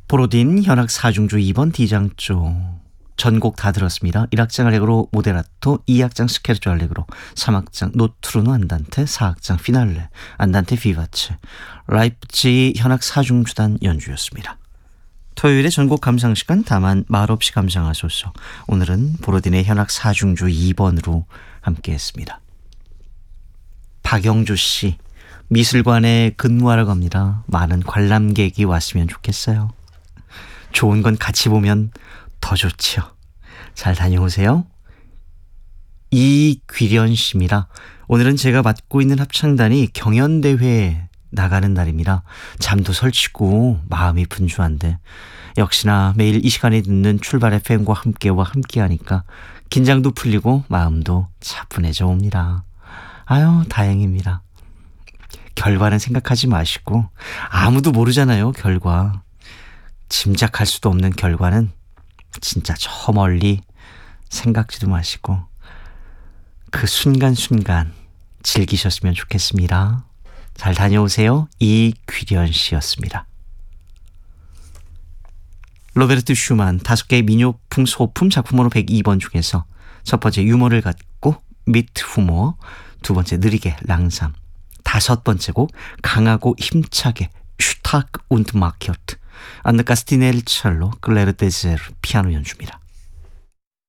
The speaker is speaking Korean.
보로딘 현악 4중주 2번 D장조 전곡 다 들었습니다. 1악장 알레그로 모데라토, 2악장 스케르초 알레그로, 3악장 노트루노 안단테, 4악장 피날레 안단테 비바체, 라이프치 현악 4중주단 연주였습니다. 토요일의 전곡 감상시간 다만 말없이 감상하소서. 오늘은 보로딘의 현악 4중주 2번으로 함께했습니다. 박영주 씨, 미술관에 근무하러 갑니다. 많은 관람객이 왔으면 좋겠어요. 좋은 건 같이 보면 더 좋지요. 잘 다녀오세요. 이귀련 씨입니다. 오늘은 제가 맡고 있는 합창단이 경연대회에 나가는 날입니다. 잠도 설치고 마음이 분주한데 역시나 매일 이 시간에 듣는 출발 FM과 함께하니까 긴장도 풀리고 마음도 차분해져 옵니다. 아유, 다행입니다. 결과는 생각하지 마시고, 아무도 모르잖아요, 결과. 짐작할 수도 없는 결과는 진짜 저 멀리 생각지도 마시고 그 순간순간 즐기셨으면 좋겠습니다. 잘 다녀오세요. 이귀련 씨였습니다. 로베르트 슈만 5개의 민요풍 소품 작품으로 102번 중에서 첫 번째 유머를 갖고 미트 후모, 두 번째 느리게 랑삼, 다섯 번째 곡 강하고 힘차게 슈타크 운드 마키어트, 안느 카스티넬 첼로, 클레르 데제르 피아노 연주입니다.